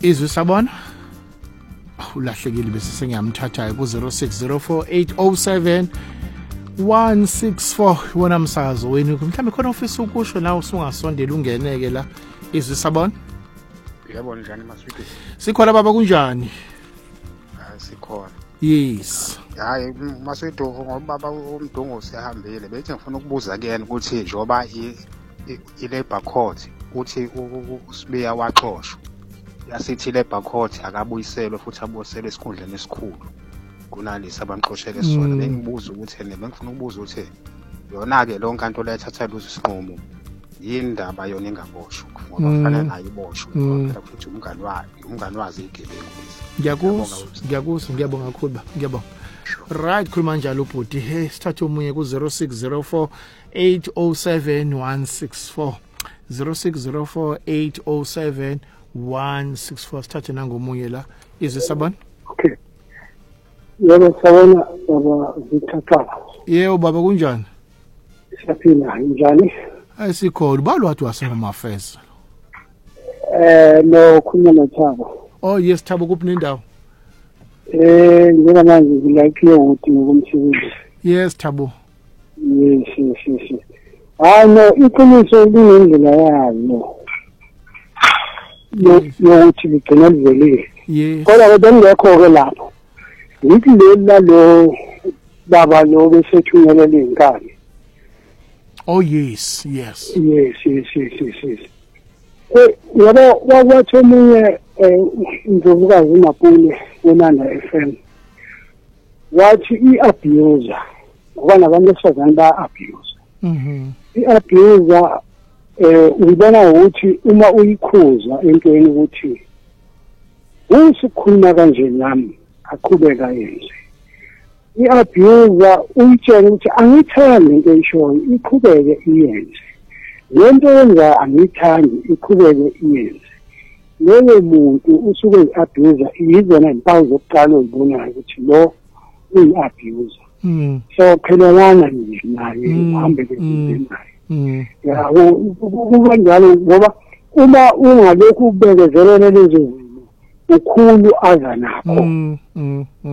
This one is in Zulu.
Izwi sabona ulahlekile bese sengiyamthatha ku 0604807164 wona umsakazo wenu mhlambe khona ofisa ukusho la usungasondela ungeneke la. Izwi sabona. Yabona njani Maswidi? Sikhona baba kunjani? Sikhona. Yes. Hayi Maswidi ngobaba umdungu sehambile bethi ngifuna ukubuza kuyena ukuthi njoba i-labor court uthi usibiya waxoshwa. Yasithi labor court akabuyiselwe futhi abuyiselwe esikhundleni esikhulu kunalesi abanxoshele sona. Bengibuza ukuthi bengifuna ukubuza ukuthi yona ke lonke into lethatha lezi sinqumo yindaba yona engaboshwa ngoba kufanele nayo iboshwe ngoba futhi umngani wazi igebengu lezi. Ngiyabonga kakhulu ngiyabonga. Right khuluma njalo ubhuti. Hey sithatha umunye ku 0604807164 0604807164 sithathe nangomunye la. Izwi sabona. Okay. Yebo sabona baba ngithatha. Yebo baba kunjani? Siyaphila njani? Ayisikhona balwathi wasengamafesa. No khuluma noThabo. Oh yes Thabo kuphi nendawo? Njengoba manje ngilakhiye ukuthi ngokumsebenzi. Yes Thabo. Yes. No iqiniso linendlela yayo. Yokuthi ligcina livelile. Yes. Kodwa bengekho ke lapho. Ngithi lo baba lo besethunyelele inkani. Oh yes. Yes. Yabo wathi omunye indlovukazi uMapule wenanda FM. Wathi i-abuser ngoba nabantu besifazane ba-abuse. I-abuser uyibona ukuthi uma uyikhuza entweni ukuthi usikhuluma kanje nami aqhubeka yenze. I-abuser uyitshela ukuthi angithandi into eyishoyo iqhubeke iyenze. Lento yenza angithandi iqhubeke iyenze. Leyo muntu usuke i-abuser yizona impawu zokuqala ozibonayo ukuthi lo uyi-abuser. So phelelana nje naye uhambele naye. Ya kuba njalo ngoba uma ungalokhu ubekezelela lezo zinto ukhulu aza nakho.